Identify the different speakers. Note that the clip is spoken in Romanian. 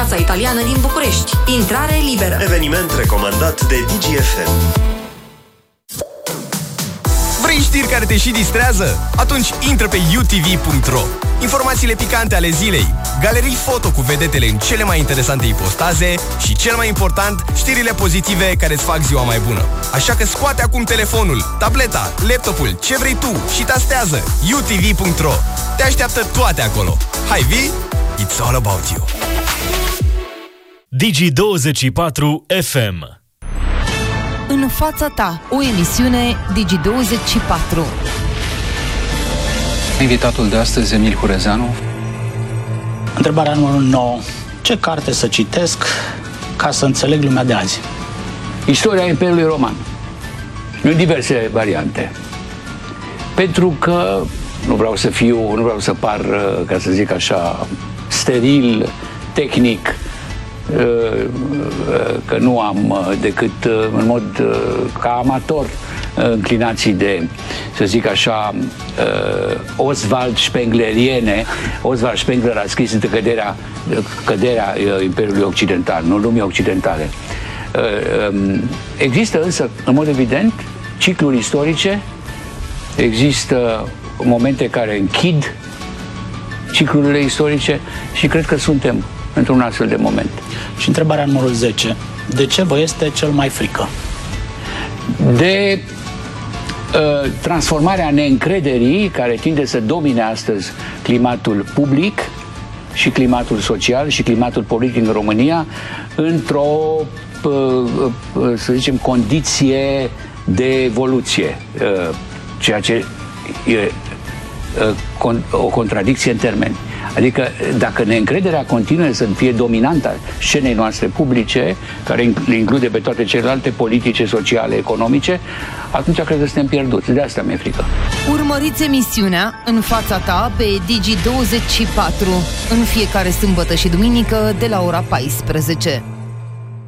Speaker 1: Piața Italiană din București. Intrare liberă.
Speaker 2: Eveniment recomandat de DGFM.
Speaker 3: Vrei știri care te și distrează? Atunci intră pe utv.ro. Informațiile picante ale zilei, galerii foto cu vedetele în cele mai interesante ipostaze și, cel mai important, știrile pozitive care îți fac ziua mai bună. Așa că scoate acum telefonul, tableta, laptopul, ce vrei tu și tastează utv.ro. Te așteaptă toate acolo. Hai, vii? It's all about you.
Speaker 4: Digi24 FM.
Speaker 5: În fața ta, o emisiune Digi24.
Speaker 6: Invitatul de astăzi, Emil Hurezeanu.
Speaker 7: Întrebarea numărul 9. Ce carte să citesc ca să înțeleg lumea de azi?
Speaker 8: Istoria Imperiului Roman. În diverse variante. Pentru că nu vreau să par, ca să zic așa, steril, tehnic, că nu am decât în mod ca amator înclinații de, să zic așa, Oswald Spengleriene. Oswald Spengler a scris între căderea Imperiului Occidental, nu lumii occidentale. Există însă, în mod evident, cicluri istorice, există momente care închid ciclurile istorice și cred că suntem într-un astfel de moment.
Speaker 7: Și întrebarea numărul 10. De ce vă este cel mai frică?
Speaker 8: De transformarea neîncrederii care tinde să domine astăzi climatul public și climatul social și climatul politic în România într-o, să zicem, condiție de evoluție, ceea ce e o contradicție în termeni. Adică dacă neîncrederea continuă să fie dominanta scenei noastre publice, care le include pe toate celelalte politice, sociale, economice, atunci cred că suntem pierduți. De asta mi-e frică.
Speaker 5: Urmăriți emisiunea În fața ta pe Digi24 în fiecare sâmbătă și duminică de la ora 14.